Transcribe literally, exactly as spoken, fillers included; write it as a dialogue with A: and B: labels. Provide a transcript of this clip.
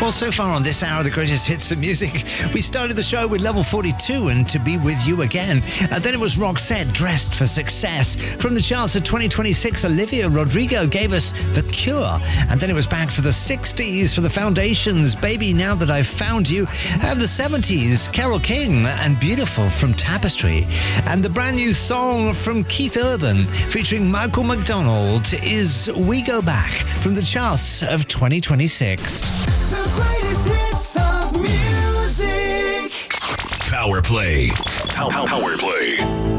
A: Well, so far on this hour of the greatest hits of music, we started the show with Level forty-two and To Be With You Again. And then it was Roxette, Dressed for Success. From the charts of twenty twenty-six, Olivia Rodrigo gave us The Cure. And then it was back to the sixties for the Foundations, Baby Now That I've Found You. And the seventies, Carole King and Beautiful from Tapestry. And the brand new song from Keith Urban featuring Michael McDonald is We Go Back from the charts of twenty twenty-six.
B: The greatest hits of music.
C: Power Play. Power, power Play.